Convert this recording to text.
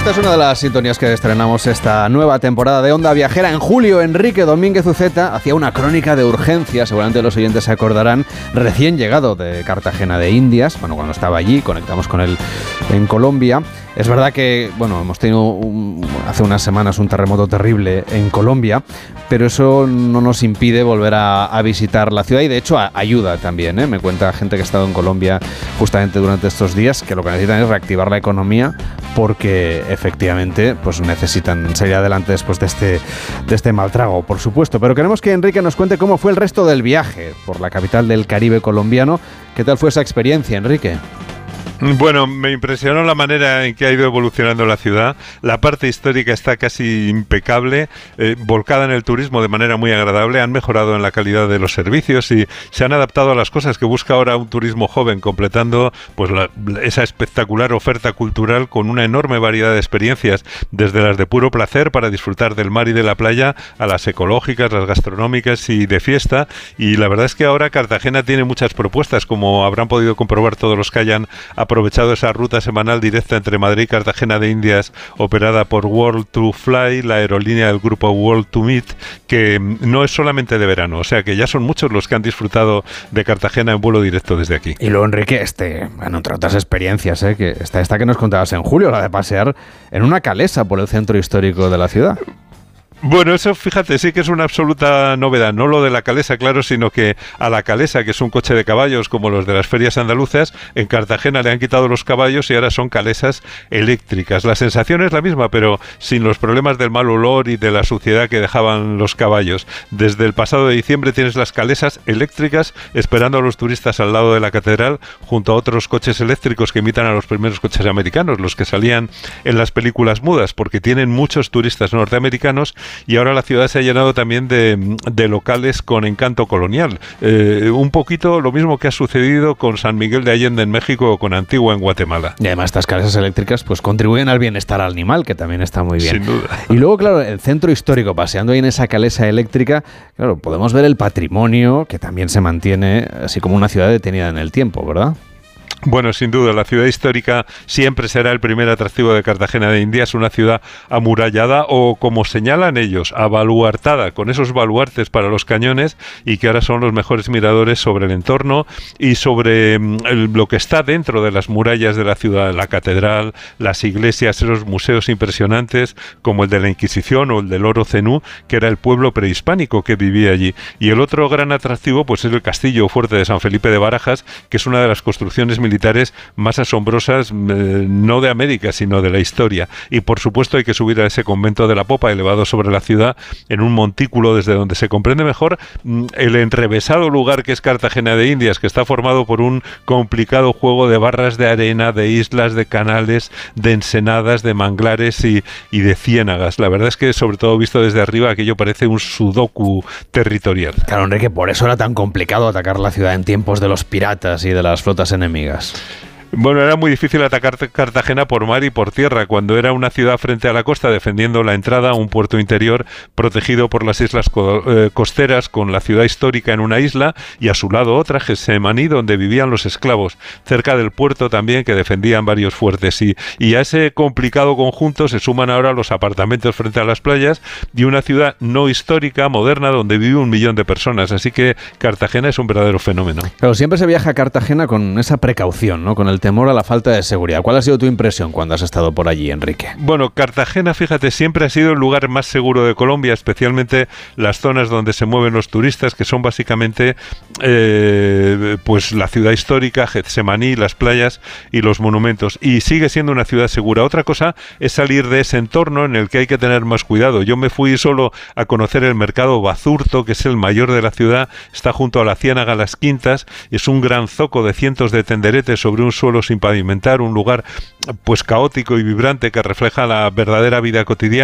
Esta es una de las sintonías que estrenamos esta nueva temporada de Onda Viajera. En julio, Enrique Domínguez Uceta hacía una crónica de urgencia, seguramente los oyentes se acordarán, recién llegado de Cartagena de Indias. Bueno, cuando estaba allí, conectamos con él en Colombia. Es verdad que, bueno, hemos tenido hace unas semanas un terremoto terrible en Colombia, pero eso no nos impide volver a visitar la ciudad y de hecho ayuda también, ¿eh? Me cuenta gente que ha estado en Colombia justamente durante estos días que lo que necesitan es reactivar la economía porque efectivamente pues necesitan salir adelante después de este mal trago, por supuesto. Pero queremos que Enrique nos cuente cómo fue el resto del viaje por la capital del Caribe colombiano. ¿Qué tal fue esa experiencia, Enrique? Bueno, me impresionó la manera en que ha ido evolucionando la ciudad. La parte histórica está casi impecable, volcada en el turismo de manera muy agradable. Han mejorado en la calidad de los servicios y se han adaptado a las cosas que busca ahora un turismo joven, completando pues esa espectacular oferta cultural con una enorme variedad de experiencias, desde las de puro placer para disfrutar del mar y de la playa, a las ecológicas, las gastronómicas y de fiesta. Y la verdad es que ahora Cartagena tiene muchas propuestas, como habrán podido comprobar todos los que hayan aprovechado esa ruta semanal directa entre Madrid y Cartagena de Indias, operada por World to Fly, la aerolínea del grupo World to Meet, que no es solamente de verano, o sea que ya son muchos los que han disfrutado de Cartagena en vuelo directo desde aquí. Y luego, Enrique, bueno, entre otras experiencias, que esta que nos contabas en julio, la de pasear en una calesa por el centro histórico de la ciudad. Bueno, eso fíjate, sí que es una absoluta novedad, no lo de la calesa, claro, sino que a la calesa, que es un coche de caballos como los de las ferias andaluzas, en Cartagena le han quitado los caballos y ahora son calesas eléctricas. La sensación es la misma, pero sin los problemas del mal olor y de la suciedad que dejaban los caballos. Desde el pasado de diciembre tienes las calesas eléctricas esperando a los turistas al lado de la catedral, junto a otros coches eléctricos que imitan a los primeros coches americanos, los que salían en las películas mudas, porque tienen muchos turistas norteamericanos. Y ahora la ciudad se ha llenado también de locales con encanto colonial. Un poquito lo mismo que ha sucedido con San Miguel de Allende en México o con Antigua en Guatemala. Y además estas calesas eléctricas pues contribuyen al bienestar animal, que también está muy bien. Sin duda. Y luego, claro, el centro histórico, paseando ahí en esa calesa eléctrica, claro, podemos ver el patrimonio que también se mantiene así como una ciudad detenida en el tiempo, ¿verdad? Bueno, sin duda, la ciudad histórica siempre será el primer atractivo de Cartagena de Indias, una ciudad amurallada o, como señalan ellos, abaluartada, con esos baluartes para los cañones y que ahora son los mejores miradores sobre el entorno y sobre lo que está dentro de las murallas de la ciudad, la catedral, las iglesias, esos museos impresionantes como el de la Inquisición o el del Oro Cenú, que era el pueblo prehispánico que vivía allí. Y el otro gran atractivo pues es el castillo fuerte de San Felipe de Barajas, que es una de las construcciones militares más asombrosas, no de América, sino de la historia. Y por supuesto hay que subir a ese convento de la Popa, elevado sobre la ciudad, en un montículo desde donde se comprende mejor el enrevesado lugar que es Cartagena de Indias, que está formado por un complicado juego de barras de arena, de islas, de canales, de ensenadas, de manglares y de ciénagas. La verdad es que, sobre todo visto desde arriba, aquello parece un sudoku territorial. Claro, Enrique, por eso era tan complicado atacar la ciudad en tiempos de los piratas y de las flotas enemigas. Bueno, era muy difícil atacar Cartagena por mar y por tierra, cuando era una ciudad frente a la costa defendiendo la entrada a un puerto interior protegido por las islas costeras, con la ciudad histórica en una isla y a su lado otra, Getsemaní, donde vivían los esclavos, cerca del puerto también, que defendían varios fuertes. Y a ese complicado conjunto se suman ahora los apartamentos frente a las playas y una ciudad no histórica, moderna, donde vive 1 millón de personas. Así que Cartagena es un verdadero fenómeno. Pero siempre se viaja a Cartagena con esa precaución, ¿no? Con el temor a la falta de seguridad. ¿Cuál ha sido tu impresión cuando has estado por allí, Enrique? Bueno, Cartagena, fíjate, siempre ha sido el lugar más seguro de Colombia, especialmente las zonas donde se mueven los turistas, que son básicamente pues la ciudad histórica, Getsemaní, las playas y los monumentos. Y sigue siendo una ciudad segura. Otra cosa es salir de ese entorno en el que hay que tener más cuidado. Yo me fui solo a conocer el mercado Basurto, que es el mayor de la ciudad, está junto a la Ciénaga Las Quintas, es un gran zoco de cientos de tenderetes sobre un suelo sin pavimentar, un lugar pues caótico y vibrante que refleja la verdadera vida cotidiana.